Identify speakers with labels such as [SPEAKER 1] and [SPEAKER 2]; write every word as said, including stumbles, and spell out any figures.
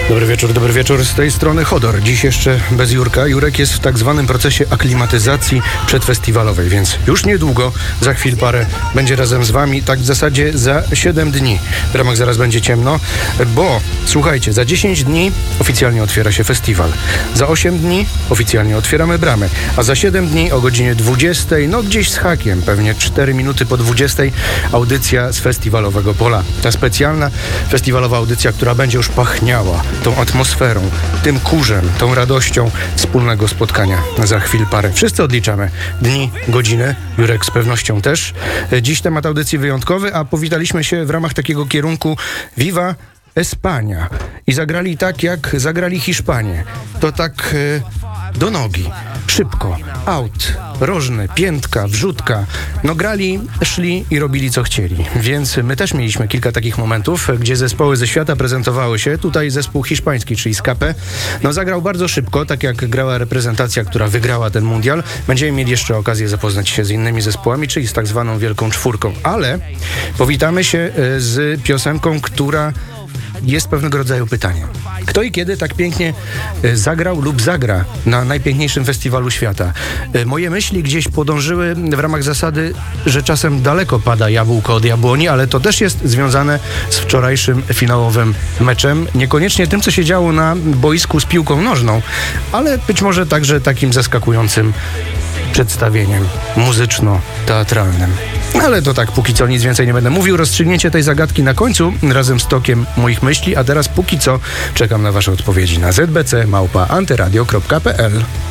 [SPEAKER 1] Dobry wieczór, dobry wieczór. Z tej strony Chodor. Dziś jeszcze bez Jurka. Jurek jest w tak zwanym procesie aklimatyzacji przedfestiwalowej, więc już niedługo, za chwil parę, będzie razem z wami, tak w zasadzie za siedem dni. W ramach Zaraz będzie ciemno, bo słuchajcie, za dziesięć dni oficjalnie otwiera się festiwal. Za osiem dni oficjalnie otwieramy bramy, a za siedem dni o godzinie dwudziestej, no gdzieś z hakiem, pewnie cztery minuty po dwudziestej, audycja z festiwalowego pola. Ta specjalna festiwalowa audycja, która będzie już pachniała tą atmosferą, tym kurzem, tą radością wspólnego spotkania. Za chwil parę. Wszyscy odliczamy dni, godziny, Jurek z pewnością też. Dziś temat audycji wyjątkowy, a powitaliśmy się w ramach takiego kierunku Viva Espania. I zagrali tak, jak zagrali Hiszpanie. To tak e, do nogi, szybko, aut, rożny, piętka, wrzutka. No grali, szli i robili co chcieli. Więc my też mieliśmy kilka takich momentów, gdzie zespoły ze świata prezentowały się. Tutaj zespół hiszpański, czyli Escape, no zagrał bardzo szybko, tak jak grała reprezentacja, która wygrała ten mundial. Będziemy mieli jeszcze okazję zapoznać się z innymi zespołami, czyli z tak zwaną wielką czwórką. Ale powitamy się z piosenką, która jest pewnego rodzaju pytaniem. Kto i kiedy tak pięknie zagrał lub zagra na najpiękniejszym festiwalu świata? Moje myśli gdzieś podążyły w ramach zasady, że czasem daleko pada jabłko od jabłoni, ale to też jest związane z wczorajszym finałowym meczem. Niekoniecznie tym, co się działo na boisku z piłką nożną, ale być może także takim zaskakującym przedstawieniem muzyczno-teatralnym. Ale to tak, póki co nic więcej nie będę mówił. Rozstrzygnięcie tej zagadki na końcu razem z tokiem moich myśli, a teraz póki co czekam na wasze odpowiedzi na z b c małpa antyradio kropka p l.